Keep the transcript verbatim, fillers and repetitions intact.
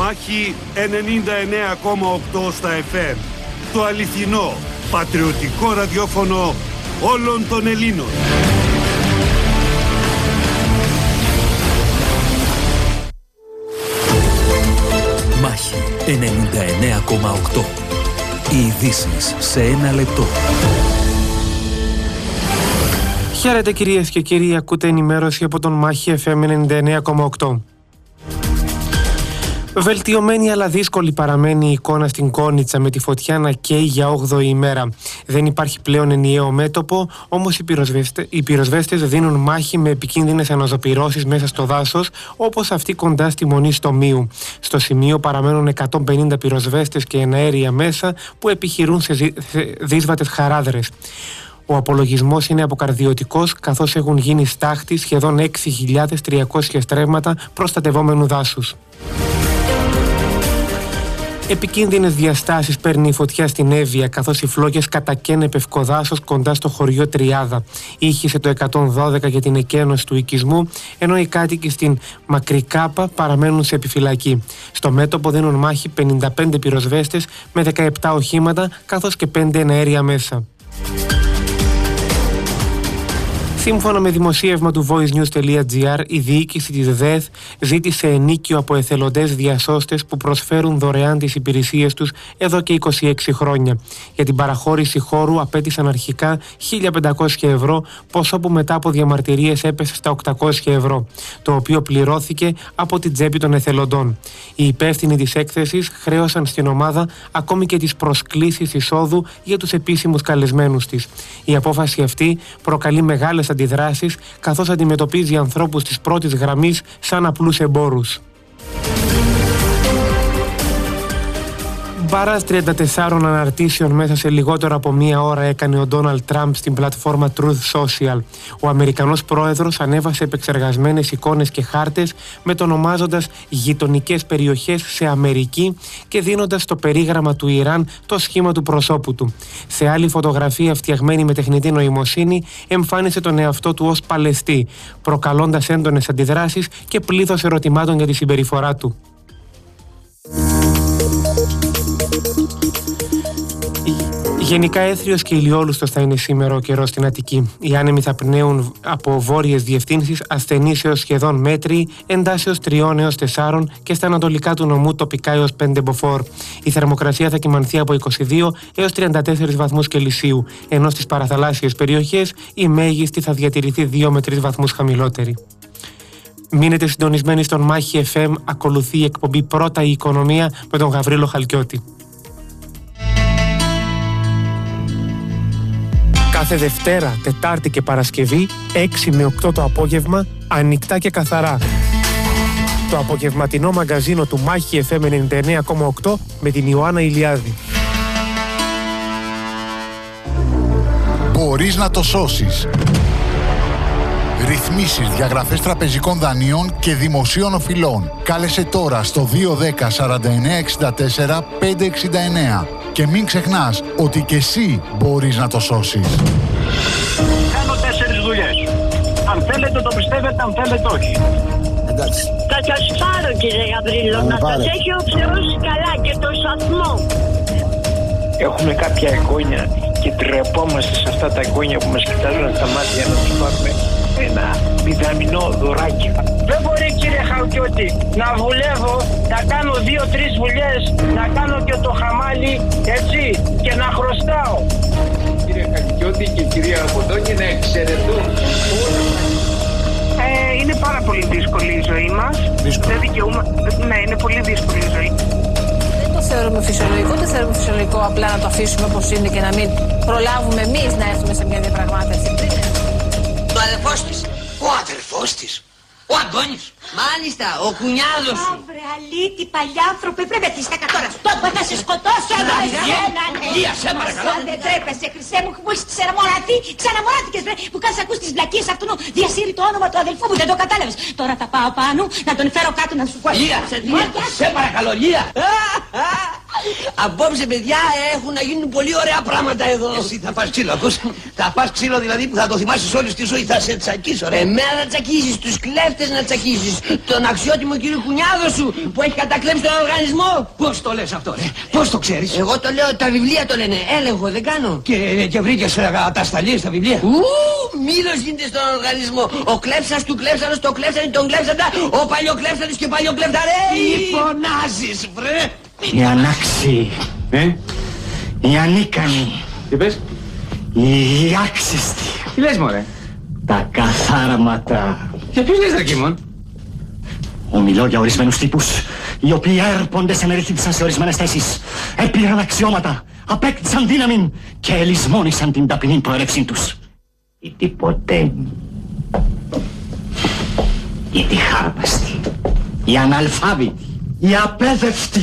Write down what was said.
Μάχη ενενήντα εννέα κόμμα οκτώ στα εφ εμ. Το αληθινό, πατριωτικό ραδιόφωνο όλων των Ελλήνων. Μάχη ενενήντα εννέα κόμμα οκτώ. Οι ειδήσεις σε ένα λεπτό. Χαίρετε κυρίες και κύριοι, ακούτε ενημέρωση από τον Μάχη εφ εμ ενενήντα εννέα κόμμα οκτώ. Βελτιωμένη αλλά δύσκολη παραμένει η εικόνα στην Κόνιτσα με τη φωτιά να καίει για όγδοη ημέρα. Δεν υπάρχει πλέον ενιαίο μέτωπο, όμως οι, πυροσβέστε, οι πυροσβέστες δίνουν μάχη με επικίνδυνες αναζωπυρώσεις μέσα στο δάσος, όπως αυτή κοντά στη Μονή Στομίου. Στο σημείο παραμένουν εκατόν πενήντα πυροσβέστες και εναέρια μέσα που επιχειρούν σε, ζή, σε δύσβατες χαράδρες. Ο απολογισμός είναι αποκαρδιωτικός, καθώς έχουν γίνει στάχτη σχεδόν έξι χιλιάδες τριακόσια στρέμματα προστατευόμενου δάσους. Επικίνδυνες διαστάσεις παίρνει η φωτιά στην Εύβοια, καθώς οι φλόγες κατακαίνε πευκοδάσος κοντά στο χωριό Τριάδα. Ήχησε το εκατόν δώδεκα για την εκένωση του οικισμού, ενώ οι κάτοικοι στην Μακρικάπα παραμένουν σε επιφυλακή. Στο μέτωπο δίνουν μάχη πενήντα πέντε πυροσβέστες με δεκαεπτά οχήματα, καθώς και πέντε εναέρια μέσα. Σύμφωνα με δημοσίευμα του voicenews.gr, η διοίκηση της ΔΕΘ ζήτησε ενίκιο από εθελοντές διασώστες που προσφέρουν δωρεάν τις υπηρεσίες τους εδώ και είκοσι έξι χρόνια. Για την παραχώρηση χώρου απέτησαν αρχικά χίλια πεντακόσια ευρώ, ποσό που μετά από διαμαρτυρίες έπεσε στα οκτακόσια ευρώ, το οποίο πληρώθηκε από την τσέπη των εθελοντών. Οι υπεύθυνοι της έκθεσης χρέωσαν στην ομάδα ακόμη και τις προσκλήσεις εισόδου για τους επίσημους καλεσμένους της. Η απόφαση αυτή προκαλεί μεγάλες αντιδράσεις, καθώς αντιμετωπίζει ανθρώπους της πρώτης γραμμής σαν απλούς εμπόρους. Μπαράζ τριάντα τεσσάρων αναρτήσεων μέσα σε λιγότερο από μία ώρα έκανε ο Ντόναλντ Τραμπ στην πλατφόρμα Truth Social. Ο Αμερικανός πρόεδρος ανέβασε επεξεργασμένες εικόνες και χάρτες, μετονομάζοντας γειτονικές περιοχές σε Αμερική και δίνοντας στο περίγραμμα του Ιράν το σχήμα του προσώπου του. Σε άλλη φωτογραφία, φτιαγμένη με τεχνητή νοημοσύνη, εμφάνισε τον εαυτό του ως Παλαιστή, προκαλώντας έντονες αντιδράσεις και πλήθος ερωτημάτων για τη συμπεριφορά του. Γενικά έθριος και ηλιόλουστος θα είναι σήμερα ο καιρός στην Αττική. Οι άνεμοι θα πνέουν από βόρειες διευθύνσεις, ασθενείς έως σχεδόν μέτριοι, εντάσσεως τριών έως τεσσάρων και στα ανατολικά του νομού τοπικά έως πέντε μποφόρ. Η θερμοκρασία θα κυμανθεί από είκοσι δύο έως τριάντα τέσσερις βαθμούς Κελσίου, ενώ στις παραθαλάσσιες περιοχές η μέγιστη θα διατηρηθεί δύο με τρεις βαθμούς χαμηλότερη. Μείνετε συντονισμένοι στον Μάχη εφ εμ, ακολουθεί η εκπομπή Πρώτα η Οικονομία με τον Γαβρίλο Χαλκιώτη. Κάθε Δευτέρα, Τετάρτη και Παρασκευή, έξι με οκτώ το απόγευμα, ανοιχτά και καθαρά. Το απογευματινό μαγκαζίνο του Μάχη εφ εμ ενενήντα εννέα κόμμα οκτώ με την Ιωάννα Ηλιάδη. Μπορείς να το σώσεις. Ρυθμίσεις, διαγραφές τραπεζικών δανείων και δημοσίων οφειλών. Κάλεσε τώρα στο δύο ένα μηδέν σαράντα εννέα εξήντα τέσσερα πεντακόσια εξήντα εννέα. Και μην ξεχνάς ότι και εσύ μπορείς να το σώσεις. Κάνω τέσσερις δουλειές. Αν θέλετε το πιστεύετε, αν θέλετε όχι. Εντάξει. Θα σας πάρω κύριε Γαβρίλο, να σας έχει ο Θεός καλά και το σταθμό. Έχουμε κάποια εγγόνια και τρεπόμαστε σε αυτά τα εγγόνια που μας κοιτάζουν στα μάτια να τους πάρουμε ένα μηδαμινό δωράκι. Δεν μπορεί κύριε Χαλκιώτη να βουλεύω, να κάνω δύο-τρεις βουλιές, να κάνω και το χαμάλι έτσι και να χρωστάω. Κύριε Χαλκιώτη και κυρία Κοντόνη να εξαιρετούν όλα. Ε, είναι πάρα πολύ δύσκολη η ζωή μας. Δεν δικαιούμαι... Ναι, είναι πολύ δύσκολη η ζωή. Δεν το θεωρούμε φυσιολογικό, δεν θεωρούμε φυσιολογικό απλά να το αφήσουμε όπως είναι και να μην προλάβουμε εμείς να έρθουμε σε μια διαπραγμάτευση. Το αδερφός της. Ο αδερφός της. Ο Αντώνης. Μάλιστα, ο κουνιάδος σου. Αύρε αλήτη, παλιάνθρωπε, πρέπει να είσαι κατά τώρα. Τότε θα σε σκοτώσω. Λία, σε παρακαλώ. Δεν τρέπεσαι, χρυσέ μου, που έχεις ξαναμοραθεί. Ξαναμοράθηκες, βρε, που κάνεις ακούς τις βλακίες αυτού νου. Διασύρει το όνομα του αδελφού μου, δεν το κατάλαβες. Τώρα θα πάω πάνω, να τον φέρω κάτω να σου πω. Λία, σε παρακαλώ, Λία. Απόψε, παιδιά, έχουν να γίνουν πολύ ωραία πράγματα εδώ. Εσύ θα φας ξύλο, ακούς. Θα φας ξύλο δηλαδή που θα το θυμάσεις όλη τη ζωή. Θα σε τσακίσω, ρε. Εμένα να τσακίσεις, τους κλέφτες να τσακίσεις. Τον αξιότιμο κύριο Κουνιάδο σου που έχει κατακλέψει τον οργανισμό. Πώς το λες αυτό, ρε. Πώς το ξέρεις. Εγώ το λέω, τα βιβλία το λένε. Έλεγχο, δεν κάνω. Και, και βρήκες ατασταλίες στα βιβλία. Ου, μήλος γίνεται στον οργανισμό. Ο κλέψας του κλέψανος, το κλέψανε, τον κλέψαντα. Ο παλιοκλέψανος και παλιοκλέφταρε. Τι φωνάζεις, βρε. Οι ανάξιοι, ε? Οι ανίκανοι. Τι πες? Οι άξιστοι. Τι λες, μωρέ? Τα καθάρματα. Για ποιους λες, ρε Κίμων? Ομιλώ για ορισμένους τύπους, οι οποίοι έρπονται σε μερικήτησαν σε ορισμένες θέσεις, έπήραν αξιώματα, απέκτησαν δύναμη και ελισμόνησαν την ταπεινή προέλευσή τους. Οι τυποτέμοι, οι τυχάρπαστοι, οι αναλφάβητοι, οι απέδευτοι.